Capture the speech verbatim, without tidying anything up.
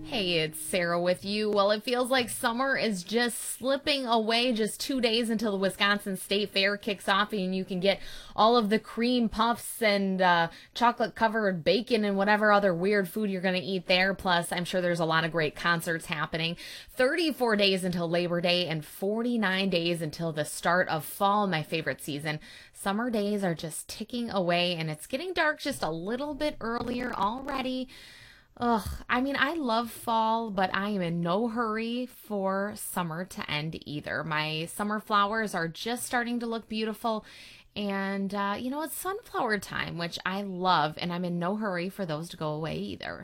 Hey, it's Sarah with you. Well, it feels like summer is just slipping away, just two days until the Wisconsin State Fair kicks off and you can get all of the cream puffs and uh, chocolate-covered bacon and whatever other weird food you're going to eat there. Plus, I'm sure there's a lot of great concerts happening. thirty-four days until Labor Day and forty-nine days until the start of fall, my favorite season. Summer days are just ticking away and it's getting dark just a little bit earlier already. Ugh, I mean, I love fall, but I am in no hurry for summer to end either. My summer flowers are just starting to look beautiful, and, uh, you know, it's sunflower time, which I love, and I'm in no hurry for those to go away either.